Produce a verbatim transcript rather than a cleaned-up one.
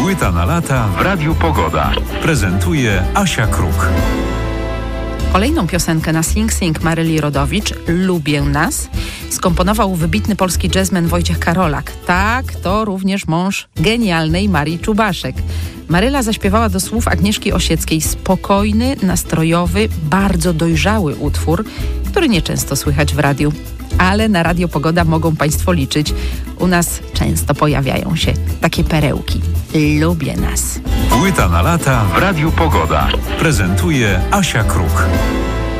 Płyta na lata w Radiu Pogoda. Prezentuje Asia Kruk. Kolejną piosenkę na Sing Sing Maryli Rodowicz, Lubię nas, skomponował wybitny polski jazzman Wojciech Karolak. Tak, to również mąż genialnej Marii Czubaszek. Maryla zaśpiewała do słów Agnieszki Osieckiej spokojny, nastrojowy, bardzo dojrzały utwór, który nieczęsto słychać w radiu. Ale na Radio Pogoda mogą Państwo liczyć. U nas często pojawiają się takie perełki. Lubię nas. Płyta na lata w Radiu Pogoda. Prezentuje Asia Kruk.